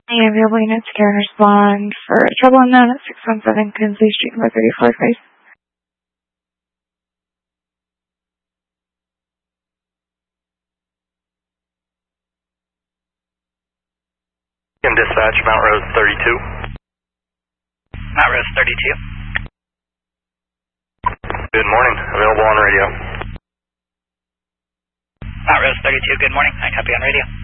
Any available units can respond for trouble unknown at 617 Kinsley Street, number 34, please. Dispatch, Mount Rose 32. Mount Rose 32. Good morning. Available on radio. Mount Rose 32, good morning. I copy on radio.